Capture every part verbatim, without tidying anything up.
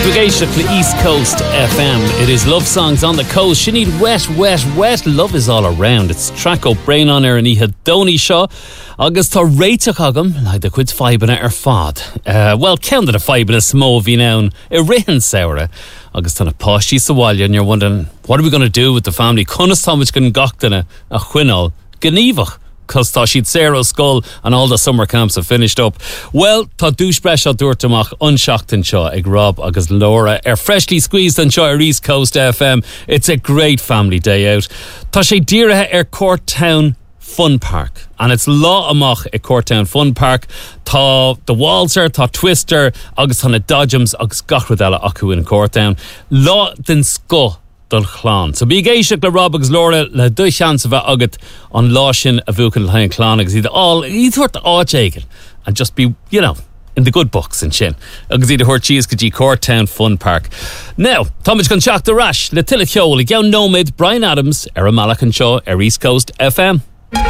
Gaisha East Coast F M. It is Love Songs on the Coast. You need wet, wet, wet. Love is all around. It's track up brain on air and he had Donny Shaw. August to Rachel Coggum, like the quid five in her fad. Uh, well, counted a five in a small V noun. A written sour. August on a poshy Sawalya, and you're wondering, what are we going to do with the family? Cunnus Thomas can gochtana a Quinol. Genevach. Because tá siad Sarah Skull and all the summer camps have finished up. Well, tá dúis breisio dúirtamach unshocked seo ag Rob agus Laura are freshly squeezed on seo ar East Coast F M. It's a great family day out. Tá sé dírithe ar Court Town Fun Park, and it's lá amach at Court Town Fun Park. Tá the Walzer, tá Twister, agus tá na Dodgems agus gachradella acu in Court Town. Lá den sco dul chlán. So bí géisiach le Rob agus Laura le dú chance bheith agat an lá sin a bhuacan le hain chlán agus iad all iad thuirt áit and just be, you know, in the good books and sin. Agus iad thuirt tíos go dtí Court Town Fun Park. Now, Thomas gan seach the rash le tuile ceol i gceann nómid Brian Adams ar a Malach an seo ar East Coast F M.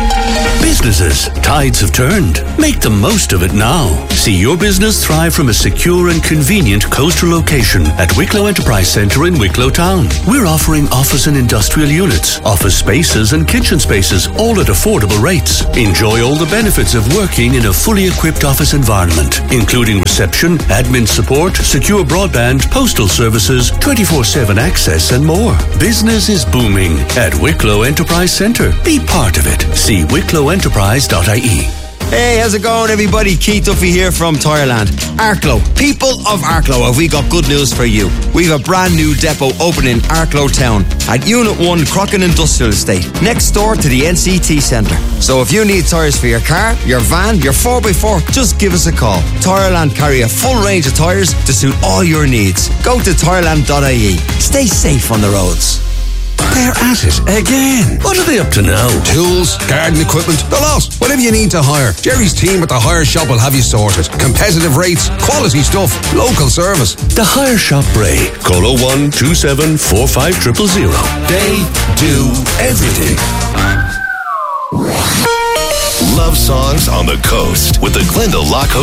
Businesses, tides have turned. Make the most of it now. See your business thrive from a secure and convenient coastal location at Wicklow Enterprise Centre in Wicklow Town. We're offering office and industrial units, office spaces and kitchen spaces, all at affordable rates. Enjoy all the benefits of working in a fully equipped office environment, including reception, admin support, secure broadband, postal services, twenty-four seven access and more. Business is booming at Wicklow Enterprise Centre. Be part of it. See wicklow enterprise dot I E. Hey, how's it going, everybody? Keith Duffy here from Tireland. Arklow, people of Arklow, have we got good news for you. We've a brand new depot opening in Arklow Town at Unit one Crocken Industrial Estate, next door to the N C T Centre. So if you need tyres for your car, your van, your four by four, just give us a call. Tireland carry a full range of tyres to suit all your needs. Go to tireland dot I E. Stay safe on the roads. They're at it again. What are they up to now? Tools, garden equipment, the lot. Whatever you need to hire, Jerry's team at the Hire Shop will have you sorted. Competitive rates, quality stuff, local service. The Hire Shop Bray. Call oh one two seven four five zero zero zero. They do everything. Love Songs on the Coast with the Glendale Lock